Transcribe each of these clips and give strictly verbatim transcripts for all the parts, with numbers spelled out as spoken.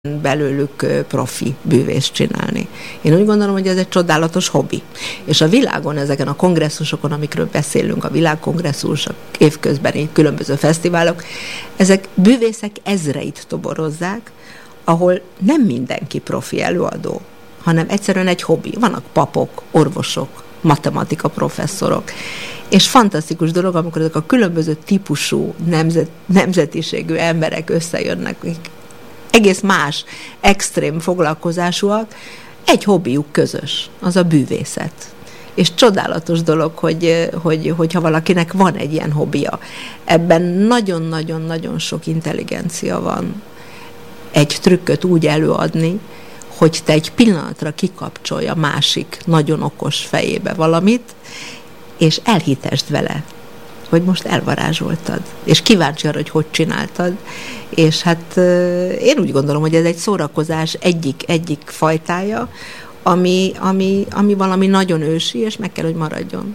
belőlük profi bűvészt csinálni. Én úgy gondolom, hogy ez egy csodálatos hobbi. És a világon, ezeken a kongresszusokon, amikről beszélünk, a világkongresszus, a évközbeni különböző fesztiválok, ezek bűvészek ezreit toborozzák, ahol nem mindenki profi előadó, hanem egyszerűen egy hobbi. Vannak papok, orvosok, matematika professzorok. És fantasztikus dolog, amikor ezek a különböző típusú nemzet, nemzetiségű emberek összejönnek, egész más, extrém foglalkozásúak, egy hobbiuk közös, az a bűvészet. És csodálatos dolog, hogy, hogy, hogyha valakinek van egy ilyen hobbija. Ebben nagyon-nagyon-nagyon sok intelligencia van. Egy trükköt úgy előadni, hogy te egy pillanatra kikapcsolj a másik nagyon okos fejébe valamit, és elhitesd vele, hogy most elvarázsoltad, és kíváncsi arra, hogy hogy csináltad, és hát én úgy gondolom, hogy ez egy szórakozás egyik, egyik fajtája, ami, ami, ami valami nagyon ősi, és meg kell, hogy maradjon.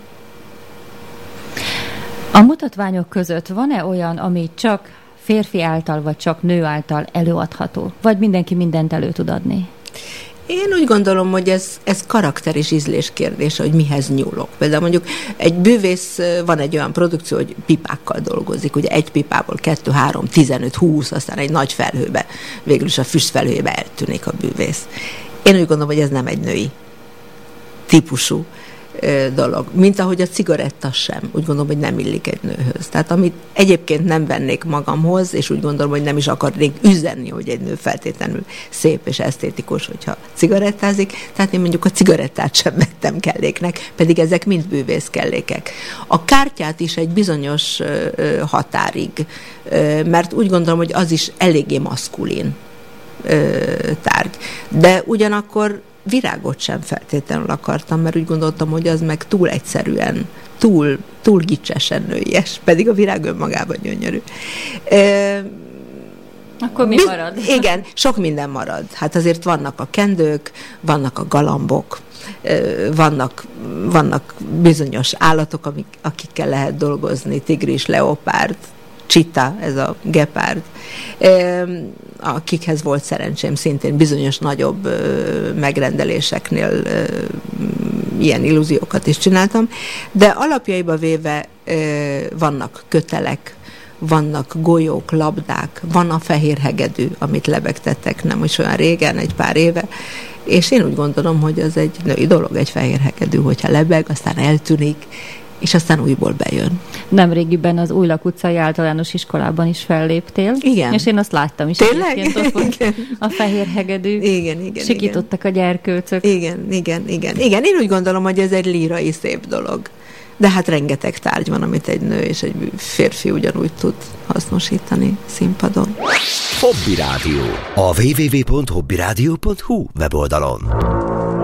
A mutatványok között van-e olyan, ami csak férfi által, vagy csak nő által előadható? Vagy mindenki mindent elő tud adni? Én úgy gondolom, hogy ez, ez karakter és ízlés kérdése, hogy mihez nyúlok. Például mondjuk egy bűvész, van egy olyan produkció, hogy pipákkal dolgozik, ugye egy pipából kettő, három, tizenöt, húsz, aztán egy nagy felhőbe, végül is a füstfelhőbe eltűnik a bűvész. Én úgy gondolom, hogy ez nem egy női típusú ö, dolog. Mint ahogy a cigaretta sem. Úgy gondolom, hogy nem illik egy nőhöz. Tehát amit egyébként nem vennék magamhoz, és úgy gondolom, hogy nem is akarnék üzenni, hogy egy nő feltétlenül szép és esztétikus, hogyha cigarettázik. Tehát én mondjuk a cigarettát sem vettem kelléknek, pedig ezek mind bűvész kellékek. A kártyát is egy bizonyos ö, ö, határig, ö, mert úgy gondolom, hogy az is eléggé maszkulin ö, tárgy. De ugyanakkor virágot sem feltétlenül akartam, mert úgy gondoltam, hogy az meg túl egyszerűen, túl, túl gicsesen nőies, pedig a virág önmagában gyönyörű. E, Akkor mi biz- marad? Igen, sok minden marad. Hát azért vannak a kendők, vannak a galambok, vannak, vannak bizonyos állatok, amik, akikkel lehet dolgozni, tigris, leopárd, csita, ez a gepárd, akikhez volt szerencsém szintén bizonyos nagyobb megrendeléseknél ilyen illúziókat is csináltam, de alapjaiba véve vannak kötelek, vannak golyók, labdák, van a fehér hegedű, amit lebegtettek nem is olyan régen, egy pár éve, és én úgy gondolom, hogy ez egy női dolog, egy fehér hegedű, hogyha lebeg, aztán eltűnik, és aztán újból bejön. Nemrégiben az Újlak utcai általános iskolában is felléptél. Igen. És én azt láttam is. Tényleg? Ott volt a fehér hegedű. Igen, igen. Sikítottak igen. a gyerkőcök. Igen, igen, igen. Igen, én úgy gondolom, hogy ez egy lírai szép dolog. De hát rengeteg tárgy van, amit egy nő és egy férfi ugyanúgy tud hasznosítani színpadon. Hobby Rádió. A double-u double-u double-u pont hobby rádió pont hu weboldalon.